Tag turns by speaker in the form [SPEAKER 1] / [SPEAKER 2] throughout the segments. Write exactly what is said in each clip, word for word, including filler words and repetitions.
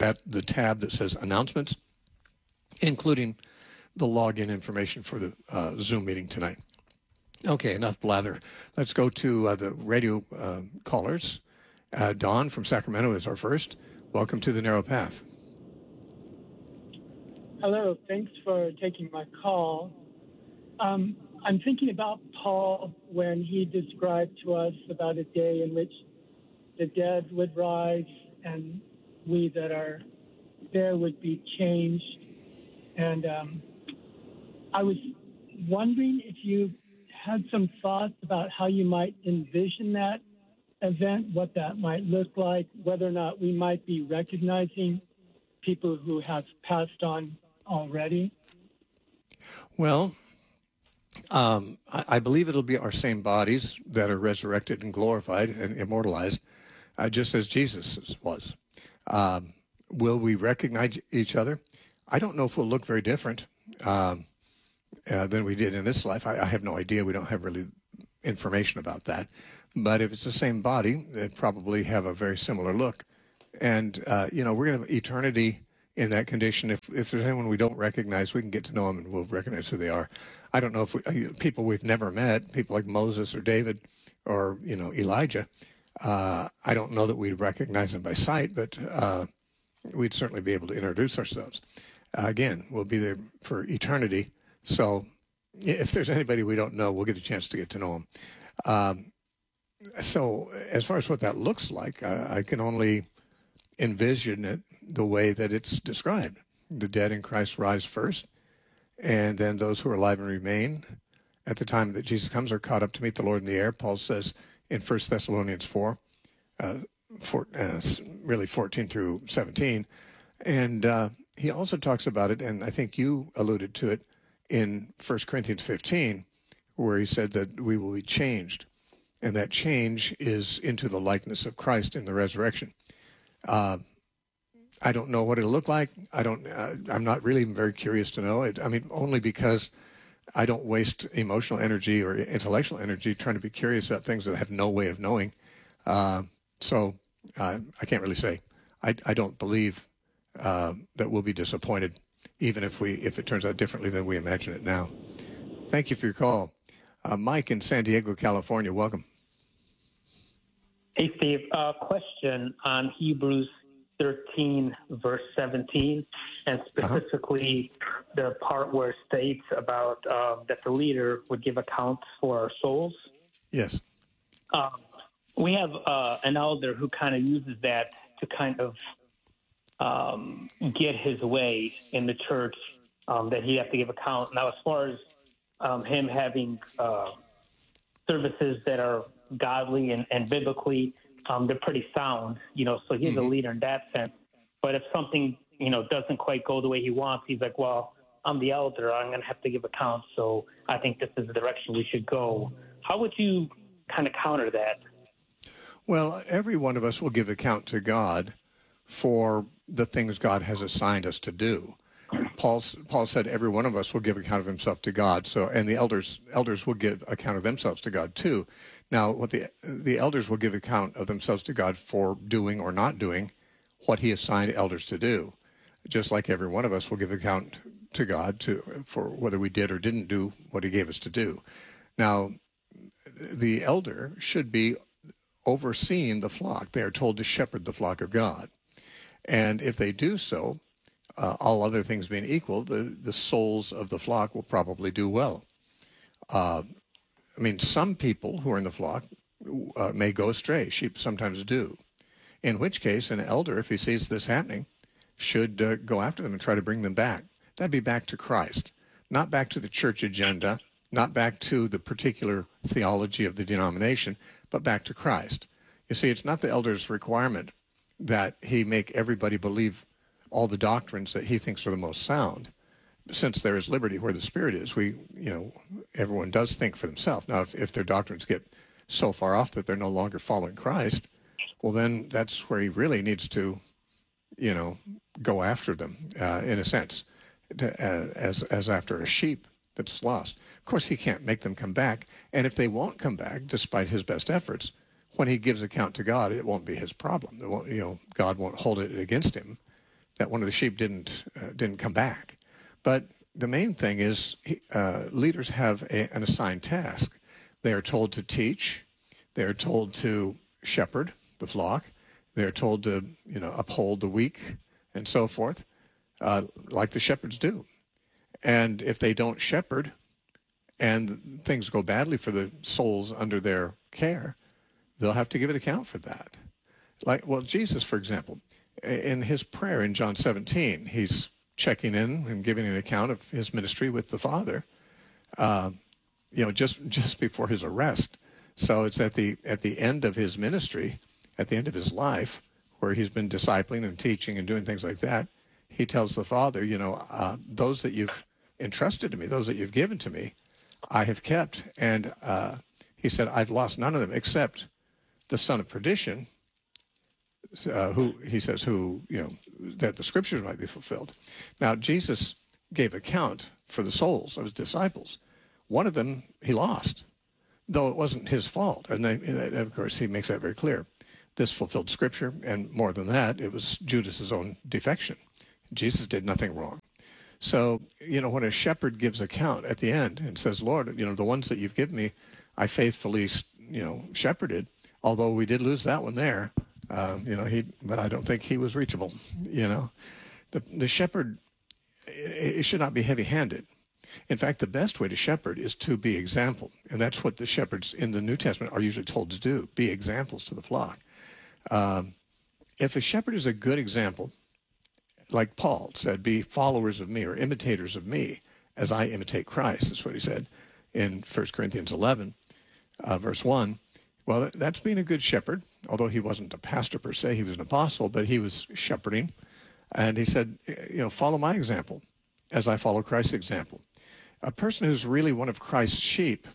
[SPEAKER 1] at the tab that says Announcements, including the login information for the uh, Zoom meeting tonight. Okay, enough blather. Let's go to uh, the radio uh, callers. Uh, Don from Sacramento is our first. Welcome to the Narrow Path.
[SPEAKER 2] Hello, thanks for taking my call. Um, I'm thinking about Paul when he described to us about a day in which the dead would rise and we that are there would be changed. And um, I was wondering if you had some thoughts about how you might envision that event, what that might look like, whether or not we might be recognizing people who have passed on already.
[SPEAKER 1] Well, um, I, I believe it'll be our same bodies that are resurrected and glorified and immortalized, uh, just as Jesus was. Um, will we recognize each other? I don't know if we'll look very different um, uh, than we did in this life. I, I have no idea. We don't have really information about that. But if it's the same body, it'd probably have a very similar look. And, uh, you know, we're going to have eternity in that condition. If, if there's anyone we don't recognize, we can get to know them and we'll recognize who they are. I don't know if we, people we've never met, people like Moses or David or, you know, Elijah, uh, I don't know that we'd recognize them by sight, but uh, we'd certainly be able to introduce ourselves. Uh, again, we'll be there for eternity. So if there's anybody we don't know, we'll get a chance to get to know them. Um, so as far as what that looks like, uh, I can only envision it the way that it's described. The dead in Christ rise first, and then those who are alive and remain at the time that Jesus comes are caught up to meet the Lord in the air. Paul says in First Thessalonians four, uh, four uh, really fourteen through seventeen. And uh, he also talks about it, and I think you alluded to it, in First Corinthians fifteen, where he said that we will be changed. And that change is into the likeness of Christ in the resurrection. Uh, I don't know what it'll look like. I don't. Uh, I'm not really even very curious to know it. I mean, only because I don't waste emotional energy or intellectual energy trying to be curious about things that I have no way of knowing. Uh, so uh, I can't really say. I, I don't believe uh, that we'll be disappointed, even if we if it turns out differently than we imagine it now. Thank you for your call, uh, Mike in San Diego, California. Welcome.
[SPEAKER 3] Hey, Steve. Uh, question on Hebrews thirteen, verse seventeen, and specifically uh-huh. the part where it states about uh, that the leader would give account for our souls.
[SPEAKER 1] Yes.
[SPEAKER 3] Um, we have uh, an elder who kind of uses that to kind of um, get his way in the church, um, that he has to give account. Now, as far as um, him having uh, services that are godly and, and biblically, um, they're pretty sound, you know, so he's mm-hmm. a leader in that sense. But if something, you know, doesn't quite go the way he wants, he's like, well, I'm the elder, I'm going to have to give account, so I think this is the direction we should go. How would you kind of counter that?
[SPEAKER 1] Well, every one of us will give account to God for the things God has assigned us to do. Paul, Paul said every one of us will give account of himself to God. So, and the elders elders will give account of themselves to God too. Now, what the the elders will give account of themselves to God for doing or not doing what He assigned elders to do, just like every one of us will give account to God to for whether we did or didn't do what He gave us to do. Now, the elder should be overseeing the flock. They are told to shepherd the flock of God, and if they do so, Uh, all other things being equal, the, the souls of the flock will probably do well. Uh, I mean, some people who are in the flock uh, may go astray. Sheep sometimes do. In which case, an elder, if he sees this happening, should uh, go after them and try to bring them back. That'd be back to Christ, not back to the church agenda, not back to the particular theology of the denomination, but back to Christ. You see, it's not the elder's requirement that he make everybody believe all the doctrines that he thinks are the most sound. Since there is liberty where the Spirit is, we, you know, everyone does think for themselves. Now, if, if their doctrines get so far off that they're no longer following Christ, well, then that's where he really needs to, you know, go after them, uh, in a sense, to, uh, as as after a sheep that's lost. Of course, he can't make them come back. And if they won't come back, despite his best efforts, when he gives account to God, it won't be his problem. It won't, you know, God won't hold it against him. that one of the sheep didn't uh, didn't come back. But the main thing is uh, leaders have a, an assigned task. They are told to teach. They are told to shepherd the flock. They are told to, you know, uphold the weak and so forth, uh, like the shepherds do. And if they don't shepherd and things go badly for the souls under their care, they'll have to give an account for that. Like, well, Jesus, for example, in his prayer in John seventeen, he's checking in and giving an account of his ministry with the Father, uh, you know, just just before his arrest. So it's at the at the end of his ministry, at the end of his life, where he's been discipling and teaching and doing things like that. He tells the Father, you know, uh, those that you've entrusted to me, those that you've given to me, I have kept. And uh, he said, I've lost none of them except the son of perdition, uh, who he says, who, you know, that the scriptures might be fulfilled. Now, Jesus gave account for the souls of his disciples. One of them he lost, though it wasn't his fault. And, they, and of course, he makes that very clear. This fulfilled scripture, and more than that, it was Judas's own defection. Jesus did nothing wrong. So, you know, when a shepherd gives account at the end and says, Lord, you know, the ones that you've given me, I faithfully, you know, shepherded, although we did lose that one there, uh, you know, he, but I don't think he was reachable, you know. The, the shepherd, it, it should not be heavy-handed. In fact, the best way to shepherd is to be example. And that's what the shepherds in the New Testament are usually told to do, be examples to the flock. Um, if a shepherd is a good example, like Paul said, be followers of me or imitators of me as I imitate Christ. That's what he said in First Corinthians eleven, uh, verse one. Well, that's being a good shepherd, although he wasn't a pastor per se. He was an apostle, but he was shepherding. And he said, you know, follow my example as I follow Christ's example. A person who's really one of Christ's sheep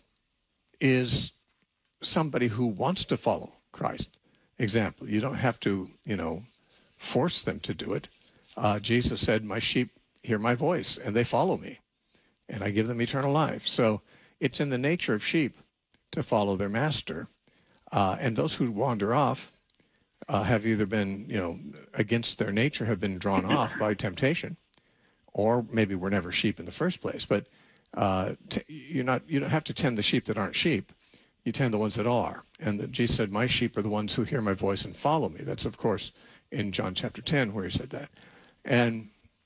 [SPEAKER 1] is somebody who wants to follow Christ's example. You don't have to, you know, force them to do it. Uh, Jesus said, my sheep hear my voice and they follow me and I give them eternal life. So it's in the nature of sheep to follow their master. Uh, and those who wander off uh, have either been, you know, against their nature, have been drawn off by temptation, or maybe were never sheep in the first place. But uh, t- you're not, you don't have to tend the sheep that aren't sheep. You tend the ones that are. And the, Jesus said, my sheep are the ones who hear my voice and follow me. That's, of course, in John chapter ten, where he said that. And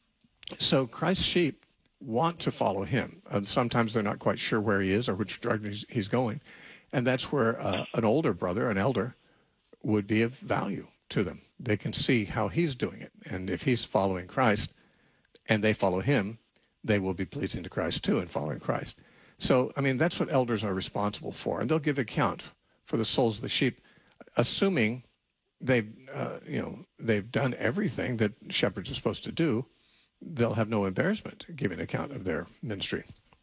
[SPEAKER 1] so Christ's sheep want to follow him. Uh, sometimes they're not quite sure where he is or which direction he's, he's going. And that's where uh, an older brother, an elder, would be of value to them. They can see how he's doing it. And if he's following Christ and they follow him, they will be pleasing to Christ too in following Christ. So, I mean, that's what elders are responsible for. And they'll give account for the souls of the sheep, assuming they've, uh, you know, they've done everything that shepherds are supposed to do. They'll have no embarrassment giving account of their ministry.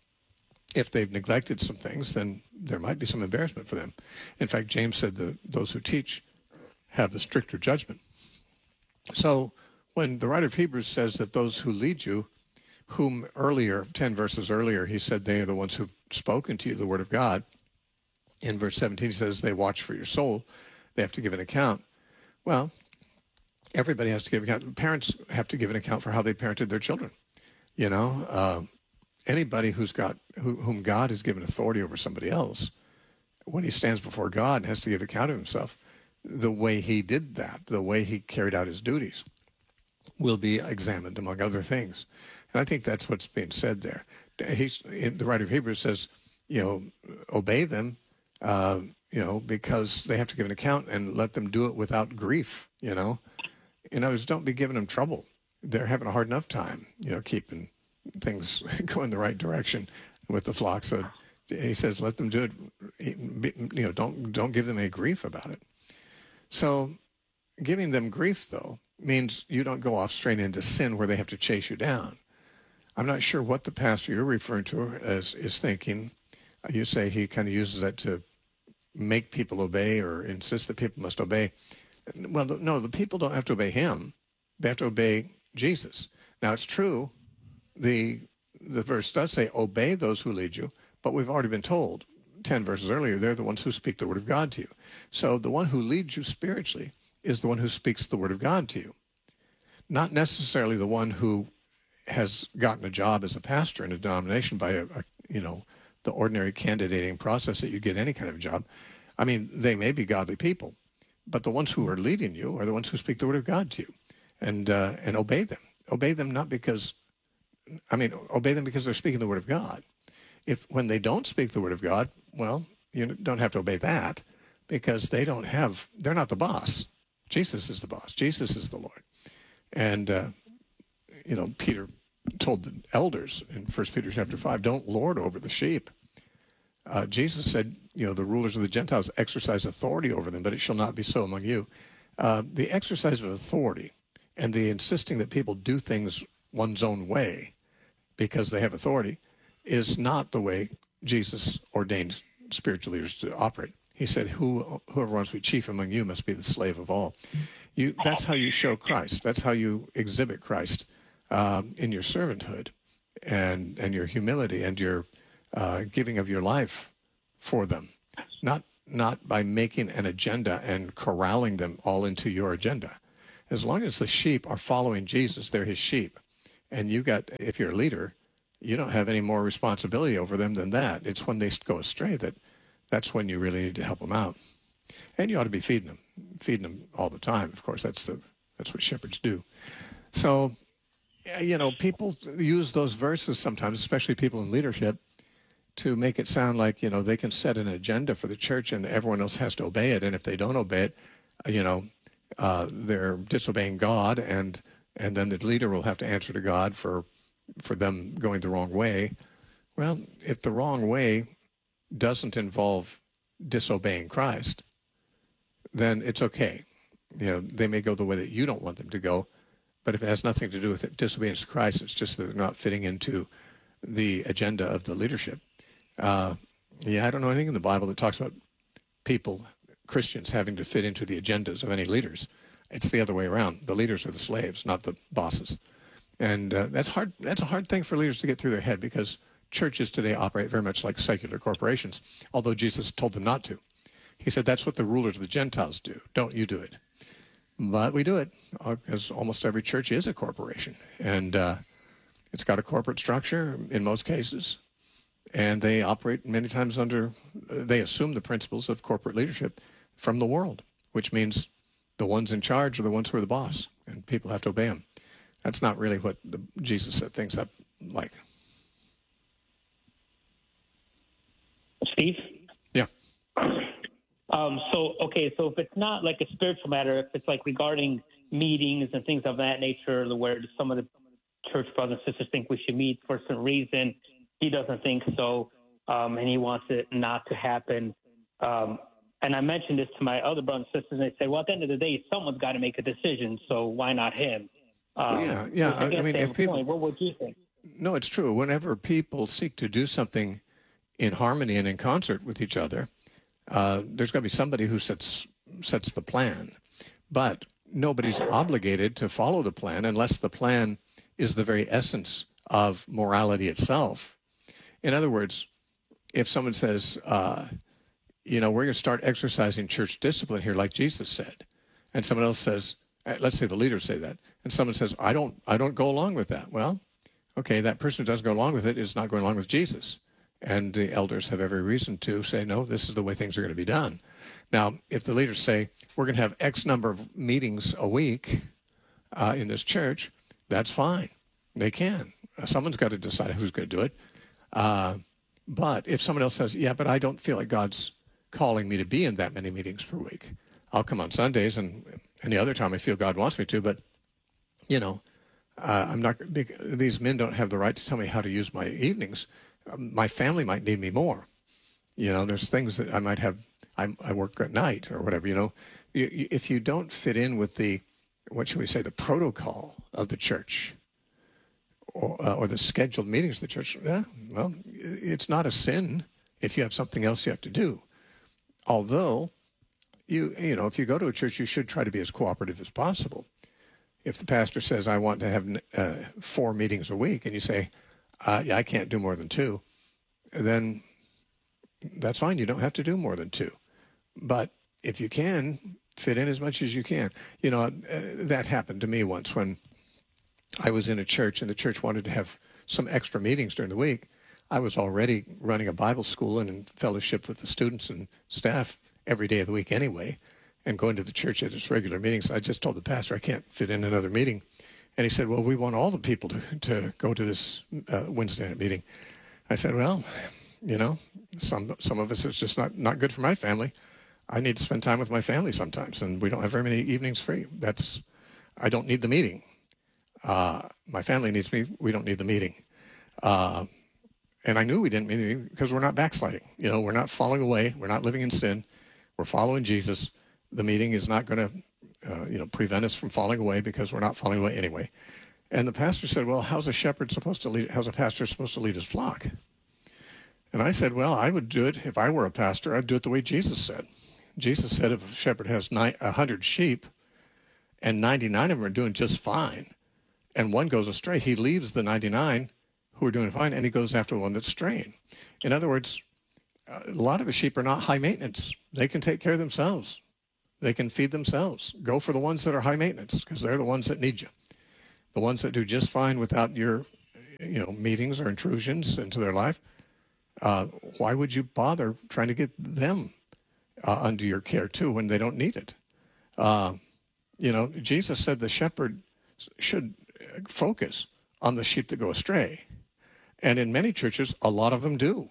[SPEAKER 1] If they've neglected some things, then there might be some embarrassment for them. In fact, James said that those who teach have the stricter judgment. So when the writer of Hebrews says that those who lead you, whom earlier, ten verses earlier, he said they are the ones who've spoken to you the word of God. In verse seventeen, he says they watch for your soul. They have to give an account. Well, everybody has to give account. Parents have to give an account for how they parented their children. You know, uh, anybody who's got, who, whom God has given authority over somebody else, when he stands before God and has to give account of himself, the way he did that, the way he carried out his duties, will be examined, among other things. And I think that's what's being said there. He's, the writer of Hebrews says, you know, obey them, uh, you know, because they have to give an account, and let them do it without grief, you know. In other words, don't be giving them trouble. They're having a hard enough time, you know, keeping things going the right direction with the flock. So he says, let them do it, you know, don't, don't give them any grief about it. So giving them grief, though, means you don't go off straight into sin where they have to chase you down. I'm not sure what the pastor you're referring to as is thinking. You say he kind of uses that to make people obey or insist that people must obey. Well, no, the people don't have to obey him. They have to obey Jesus. Now, it's true, the the verse does say, obey those who lead you, but we've already been told, ten verses earlier, they're the ones who speak the word of God to you. So the one who leads you spiritually is the one who speaks the word of God to you. not necessarily the one who has gotten a job as a pastor in a denomination by a, a you know, the ordinary candidating process that you get any kind of job. I mean, they may be godly people, but the ones who are leading you are the ones who speak the word of God to you, and uh, and obey them. Obey them not because, I mean, obey them because they're speaking the word of God. If when they don't speak the word of God, well, you don't have to obey that, because they don't have, they're not the boss. Jesus is the boss. Jesus is the Lord. And, uh, you know, Peter told the elders in First Peter chapter five, don't lord over the sheep. Uh, Jesus said, you know, the rulers of the Gentiles exercise authority over them, but it shall not be so among you. Uh, the exercise of authority and the insisting that people do things one's own way because they have authority is not the way Jesus ordained spiritual leaders to operate. He said, Who, whoever wants to be chief among you must be the slave of all. You, that's how you show Christ. That's how you exhibit Christ um, in your servanthood and, and your humility and your uh, giving of your life for them, not not by making an agenda and corralling them all into your agenda. As long as the sheep are following Jesus, they're his sheep. And you got, if you're a leader, you don't have any more responsibility over them than that. It's when they go astray that that's when you really need to help them out. And you ought to be feeding them, feeding them all the time. Of course, that's the that's what shepherds do. So, you know, people use those verses sometimes, especially people in leadership, to make it sound like, you know, they can set an agenda for the church and everyone else has to obey it. And if they don't obey it, you know, uh, they're disobeying God, and and then the leader will have to answer to God for for them going the wrong way. Well, if the wrong way doesn't involve disobeying Christ, then it's okay. You know, they may go the way that you don't want them to go, but if it has nothing to do with it, disobedience to Christ, it's just that they're not fitting into the agenda of the leadership. Uh, yeah, I don't know anything in the Bible that talks about people, Christians, having to fit into the agendas of any leaders. It's the other way around. The leaders are the slaves, not the bosses. And uh, that's hard. That's a hard thing for leaders to get through their head, because churches today operate very much like secular corporations, although Jesus told them not to. He said, that's what the rulers of the Gentiles do. Don't you do it. But we do it, because almost every church is a corporation. And uh, it's got a corporate structure in most cases. And they operate many times under, they assume the principles of corporate leadership from the world, which means the ones in charge are the ones who are the boss, and people have to obey them. That's not really what the, Jesus set things up like.
[SPEAKER 3] Steve?
[SPEAKER 1] Yeah.
[SPEAKER 3] Um, so, okay, so if it's not like a spiritual matter, if it's like regarding meetings and things of that nature, where some of the church brothers and sisters think we should meet for some reason, he doesn't think so, um, and he wants it not to happen. Um, and I mentioned this to my other brothers and sisters, and they say, well, at the end of the day, someone's got to make a decision, so why not him? Um,
[SPEAKER 1] well, yeah, yeah. I, I mean, if people,
[SPEAKER 3] point, what would you think?
[SPEAKER 1] No, it's true. Whenever people seek to do something in harmony and in concert with each other, uh, there's got to be somebody who sets sets the plan. But nobody's obligated to follow the plan unless the plan is the very essence of morality itself. In other words, if someone says, uh, you know, we're going to start exercising church discipline here like Jesus said, and someone else says, let's say the leaders say that, and someone says, I don't, I don't go along with that. Well, okay, that person who doesn't go along with it is not going along with Jesus. And the elders have every reason to say, no, this is the way things are going to be done. Now, if the leaders say, we're going to have X number of meetings a week uh, in this church, that's fine. They can. Someone's got to decide who's going to do it. Uh, but if someone else says, yeah, but I don't feel like God's calling me to be in that many meetings per week. I'll come on Sundays and any other time I feel God wants me to, but, you know, uh, I'm not, these men don't have the right to tell me how to use my evenings. Um, my family might need me more. You know, there's things that I might have, I, I work at night or whatever, you know. You, you, if you don't fit in with the, what should we say, the protocol of the church, or, uh, or the scheduled meetings of the church, yeah, well, it's not a sin if you have something else you have to do. Although, you you know, if you go to a church, you should try to be as cooperative as possible. If the pastor says, I want to have uh, four meetings a week, and you say, uh, yeah, I can't do more than two, then that's fine. You don't have to do more than two. But if you can, fit in as much as you can. You know, uh, that happened to me once when I was in a church, and the church wanted to have some extra meetings during the week. I was already running a Bible school and in fellowship with the students and staff every day of the week anyway, and going to the church at its regular meetings. I just told the pastor I can't fit in another meeting. And he said, well, we want all the people to, to go to this uh, Wednesday night meeting. I said, well, you know, some some of us, it's just not, not good for my family. I need to spend time with my family sometimes, and we don't have very many evenings free. That's, I don't need the meeting. Uh, my family needs me. We don't need the meeting. Uh, and I knew we didn't need it because we're not backsliding. You know, we're not falling away. We're not living in sin. We're following Jesus. The meeting is not going to Uh, you know, prevent us from falling away because we're not falling away anyway. And the pastor said, well, how's a shepherd supposed to lead, how's a pastor supposed to lead his flock? And I said, well, I would do it, if I were a pastor, I'd do it the way Jesus said. Jesus said if a shepherd has nine, one hundred sheep and ninety-nine of them are doing just fine, and one goes astray, he leaves the ninety-nine who are doing fine, and he goes after the one that's straying. In other words, a lot of the sheep are not high maintenance. They can take care of themselves. They can feed themselves. Go for the ones that are high maintenance because they're the ones that need you. The ones that do just fine without your, you know, meetings or intrusions into their life. Uh, why would you bother trying to get them uh, under your care too when they don't need it? Uh, you know, Jesus said the shepherd should focus on the sheep that go astray. And in many churches, a lot of them do.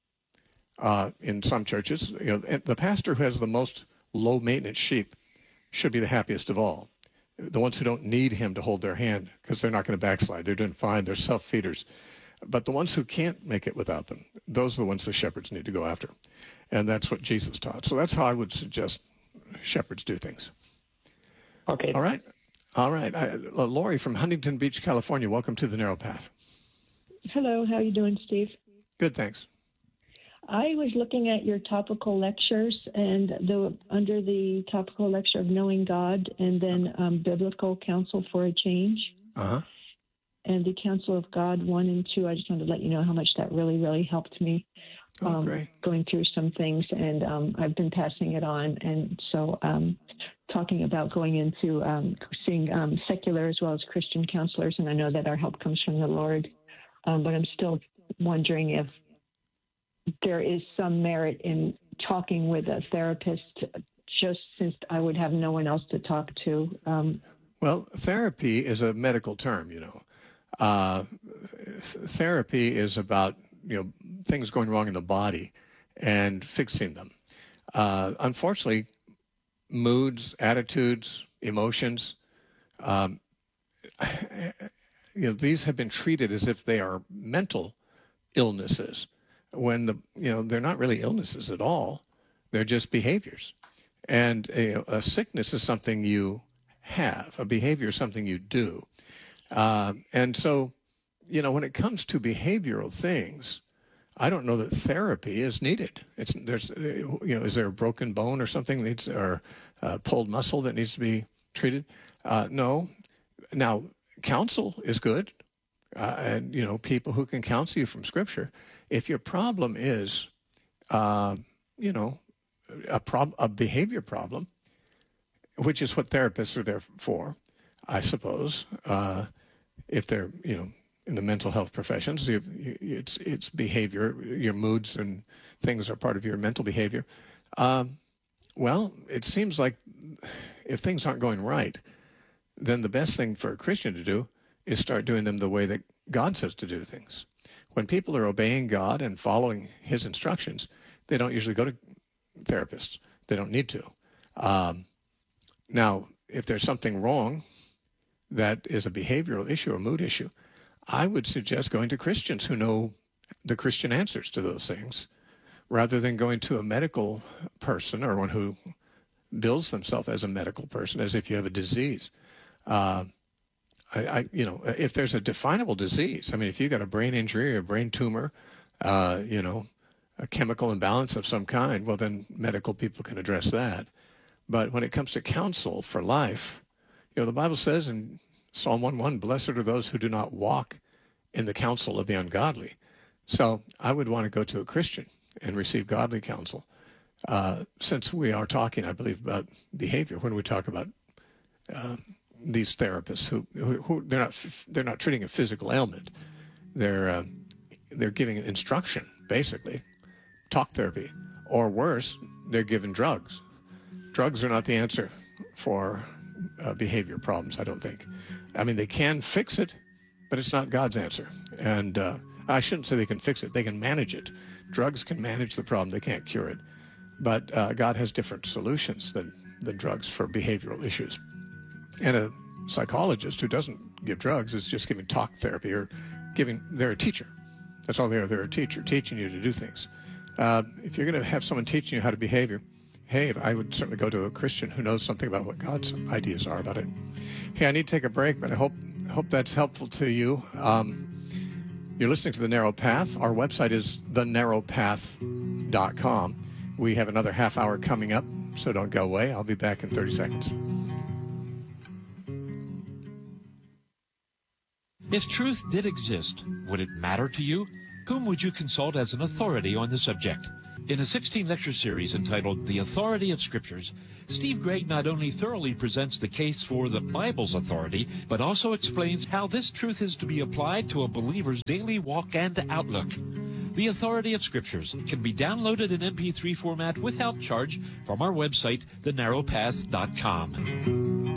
[SPEAKER 1] Uh, in some churches, you know, the pastor who has the most low maintenance sheep should be the happiest of all. The ones who don't need him to hold their hand because they're not going to backslide. They're doing fine. They're self-feeders. But the ones who can't make it without them, those are the ones the shepherds need to go after. And that's what Jesus taught. So that's how I would suggest shepherds do things.
[SPEAKER 3] Okay.
[SPEAKER 1] All right. All right. I, uh, Lori from Huntington Beach, California. Welcome to the Narrow Path.
[SPEAKER 4] Hello. How are you doing, Steve?
[SPEAKER 1] Good, thanks.
[SPEAKER 4] I was looking at your topical lectures, and the under the topical lecture of Knowing God, and then um, Biblical Counsel for a Change,
[SPEAKER 1] uh-huh.
[SPEAKER 4] and the Counsel of God one and two. I just wanted to let you know how much that really, really helped me um,
[SPEAKER 1] oh, great.
[SPEAKER 4] going through some things, and um, I've been passing it on. And so, um, talking about going into um, seeing um, secular as well as Christian counselors, and I know that our help comes from the Lord, um, but I'm still wondering if there is some merit in talking with a therapist, just since I would have no one else to talk to. Um,
[SPEAKER 1] well, therapy is a medical term, you know. Uh, therapy is about, you know, things going wrong in the body and fixing them. Uh, unfortunately, moods, attitudes, emotions, um, you know, these have been treated as if they are mental illnesses, when the you know they're not really illnesses at all. They're just behaviors. And you know, a sickness is something you have. A behavior is something you do. Uh, and so, you know, when it comes to behavioral things, I don't know that therapy is needed. It's there's you know, is there a broken bone or something that needs, or a pulled muscle that needs to be treated? Uh, no. Now, counsel is good, uh, and you know, people who can counsel you from Scripture. If your problem is, uh, you know, a prob- a behavior problem, which is what therapists are there for, I suppose, uh, if they're, you know, in the mental health professions, you, you, it's it's behavior, your moods and things are part of your mental behavior. Um, well, it seems like if things aren't going right, then the best thing for a Christian to do is start doing them the way that God says to do things. When people are obeying God and following his instructions, they don't usually go to therapists. They don't need to. Um, now, if there's something wrong that is a behavioral issue or mood issue, I would suggest going to Christians who know the Christian answers to those things, rather than going to a medical person or one who bills themselves as a medical person, as if you have a disease. Uh, I, I, you know, if there's a definable disease, I mean, if you got a brain injury or a brain tumor, uh, you know, a chemical imbalance of some kind, well, then medical people can address that. But when it comes to counsel for life, you know, the Bible says in Psalm one one, blessed are those who do not walk in the counsel of the ungodly. So I would want to go to a Christian and receive godly counsel. Uh, since we are talking, I believe, about behavior when we talk about uh, these therapists who, who, who they're not they're not treating a physical ailment. They're uh, they're giving instruction, basically, talk therapy, or worse, they're giving drugs. Drugs are not the answer for uh, behavior problems, I don't think. I mean, they can fix it, but it's not God's answer. And uh, I shouldn't say they can fix it. They can manage it. Drugs can manage the problem. They can't cure it. But uh, God has different solutions than, than drugs for behavioral issues. And a psychologist who doesn't give drugs is just giving talk therapy or giving, they're a teacher. That's all they are. They're a teacher, teaching you to do things. Uh, if you're going to have someone teaching you how to behave, hey, I would certainly go to a Christian who knows something about what God's ideas are about it. Hey, I need to take a break, but I hope hope that's helpful to you. Um, you're listening to The Narrow Path. Our website is the narrow path dot com. We have another half hour coming up, so don't go away. I'll be back in thirty seconds.
[SPEAKER 5] If truth did exist, would it matter to you? Whom would you consult as an authority on the subject? In a sixteen-lecture series entitled The Authority of Scriptures, Steve Gregg not only thoroughly presents the case for the Bible's authority, but also explains how this truth is to be applied to a believer's daily walk and outlook. The Authority of Scriptures can be downloaded in M P three format without charge from our website, the narrow path dot com.